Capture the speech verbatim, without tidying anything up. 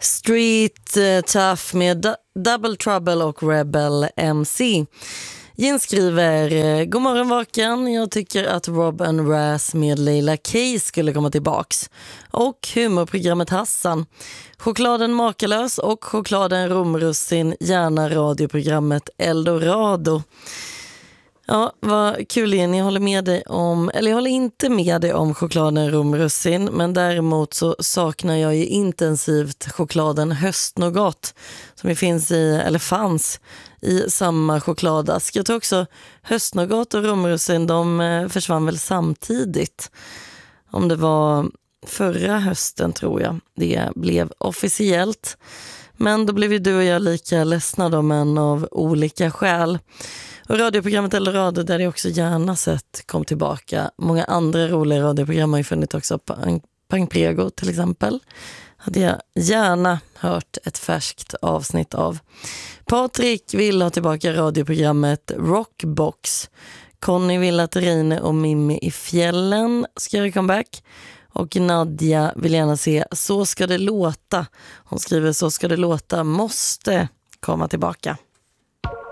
Street uh, Tough med D- Double Trouble och Rebel M C. Jens skriver: God morgon Vaken, jag tycker att Rob and Raz med Leila K skulle komma tillbaks. Och humorprogrammet Hassan. Chokladen Makalös och chokladen Romrussin, gärna radioprogrammet Eldorado. Ja, vad kul igen. Jag håller med dig om, eller jag håller inte med dig om chokladen Romrussin, men däremot så saknar jag ju intensivt chokladen Höstnougat som ju finns i, eller fanns i samma chokladask. Jag tror också Höstnougat och Romrussin, de försvann väl samtidigt. Om det var förra hösten tror jag det blev officiellt. Men då blev ju du och jag lika ledsna då, men av olika skäl. Och radioprogrammet Eldorado, där det också gärna sett kom tillbaka. Många andra roliga radioprogram har ju funnits också. Pang, Pang Prego till exempel. Hade jag gärna hört ett färskt avsnitt av. Patrik vill ha tillbaka radioprogrammet Rockbox. Conny vill att Reine och Mimmi i fjällen ska göra comeback. Och Nadja vill gärna se Så ska det låta. Hon skriver Så ska det låta måste komma tillbaka.